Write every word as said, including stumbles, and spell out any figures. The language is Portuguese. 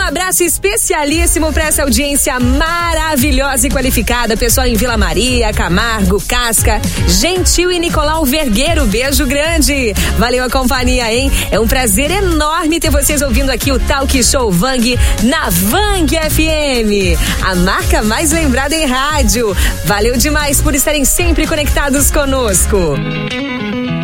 abraço especialíssimo para essa audiência maravilhosa e qualificada. Pessoal em Vila Maria, Camargo, Casca, Gentil e Nicolau Vergueiro. Beijo grande. Valeu a companhia, hein? É um prazer enorme ter vocês ouvindo aqui o Talk Show Vang na Vang F M, a marca mais lembrada em rádio. Valeu demais por estarem sempre conectados conosco.